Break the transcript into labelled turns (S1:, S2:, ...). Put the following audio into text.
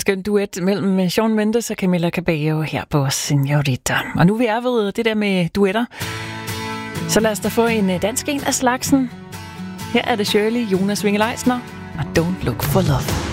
S1: skøn duet mellem Shawn Mendes og Camila Cabello her på Señorita. Og nu vi er ved det der med duetter, så lad os da få en dansk en af slagsen. Her er det Shirley, Jonas Winge-Leisner og Don't Look for Love.